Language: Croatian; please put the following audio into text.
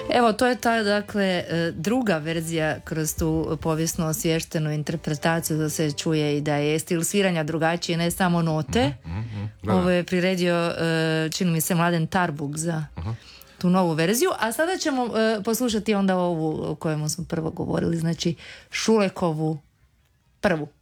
Evo, to je ta, dakle, druga verzija kroz tu povijesno osviještenu interpretaciju, da se čuje i da je stil sviranja drugačiji, ne samo note. Ovo je priredio, čini mi se, Mladen Tarbuk za tu novu verziju, a sada ćemo poslušati onda ovu o kojemu smo prvo govorili, znači Šulekovu prvu.